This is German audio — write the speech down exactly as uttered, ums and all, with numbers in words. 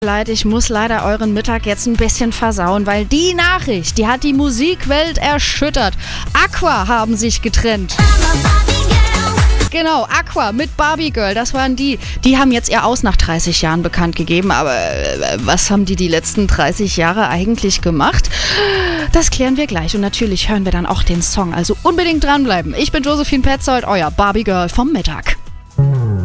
Leid, ich muss leider euren Mittag jetzt ein bisschen versauen, weil die Nachricht, die hat die Musikwelt erschüttert. Aqua haben sich getrennt. Genau, Aqua mit Barbie Girl, das waren die. Die haben jetzt ihr Aus nach dreißig Jahren bekannt gegeben, aber äh, was haben die die letzten dreißig Jahre eigentlich gemacht? Das klären wir gleich und natürlich hören wir dann auch den Song, also unbedingt dranbleiben. Ich bin Josephine Petzold, euer Barbie Girl vom Mittag.